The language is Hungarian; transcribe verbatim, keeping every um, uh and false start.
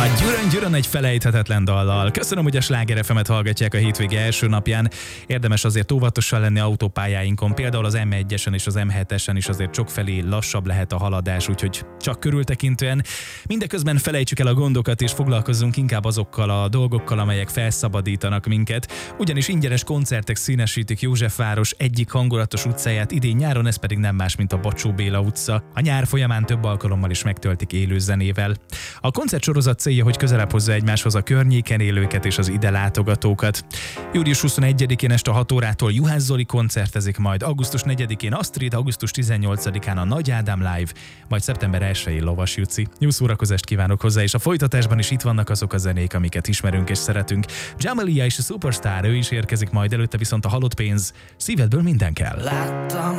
Gyürön Gyürön egy felejthetetlen dallal. Köszönöm, hogy a Sláger ef emet hallgatják a hétvége első napján. Érdemes azért óvatosan lenni autópályáinkon, például az em egyesen és az em hetesen is azért sokfelé lassabb lehet a haladás, úgyhogy csak körültekintően. Mindeközben felejtsük el a gondokat és foglalkozzunk inkább azokkal a dolgokkal, amelyek felszabadítanak minket. Ugyanis ingyenes koncertek színesítik Józsefváros egyik hangulatos utcáját idén nyáron, ez pedig nem más, mint a Bacsó Béla utca. A nyár folyamán több alkalommal is megtöltik élő zenével. A koncertsorozat célja, hogy közelebb hozza egymáshoz a környéken élőket és az ide látogatókat. július huszonegyedikén este hat órától Juhász Zoli koncertezik, majd augusztus negyedikén Astrid, augusztus tizennyolcadikán a Nagy Ádám Live, majd szeptember elsején Lovas Juci. Jó szórakozást kívánok hozzá, és a folytatásban is itt vannak azok a zenék, amiket ismerünk és szeretünk. Jamelia és a Superstar, ő is érkezik majd, előtte viszont a Halott pénz, Szívedből minden kell. Láttam